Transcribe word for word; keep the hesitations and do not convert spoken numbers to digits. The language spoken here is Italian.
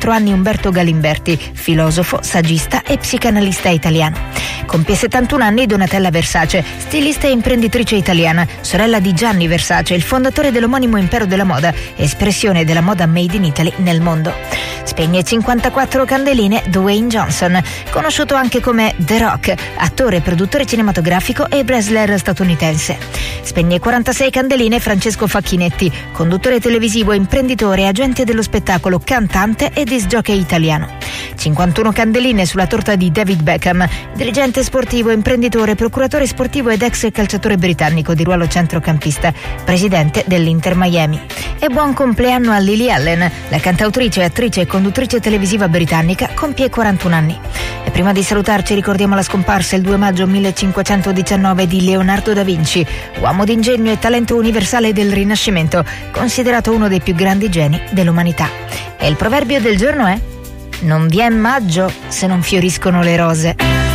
quattro anni Umberto Galimberti, filosofo, saggista e psicanalista italiano. Compie settantuno anni Donatella Versace, stilista e imprenditrice italiana, sorella di Gianni Versace, il fondatore dell'omonimo impero della moda, espressione della moda made in Italy nel mondo. Spegne cinquantaquattro candeline Dwayne Johnson, conosciuto anche come The Rock, attore, produttore cinematografico e wrestler statunitense. Spegne quarantasei candeline Francesco Facchinetti, conduttore televisivo, imprenditore, agente dello spettacolo, cantante e disc jockey italiano. cinquantuno candeline sulla torta di David Beckham, dirigente sportivo, imprenditore, procuratore sportivo ed ex calciatore britannico di ruolo centrocampista, presidente dell'Inter Miami. E buon compleanno a Lily Allen, la cantautrice, attrice e conduttrice televisiva britannica, compie quarantuno anni. E prima di salutarci ricordiamo la scomparsa il due maggio millecinquecentodiciannove di Leonardo da Vinci, uomo d'ingegno e talento universale del Rinascimento, considerato uno dei più grandi geni dell'umanità. E il proverbio del giorno è: non vien maggio se non fioriscono le rose.